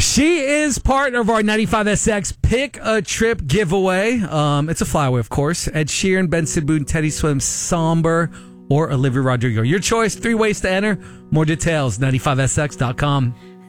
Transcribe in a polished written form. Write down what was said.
She is part of our 95SX Pick a Trip giveaway. It's a flyaway, of course. Ed Sheeran, Benson Boone, Teddy Swim, Somber, or Olivia Rodrigo. Your choice. 3 ways to enter. More details, 95SX.com.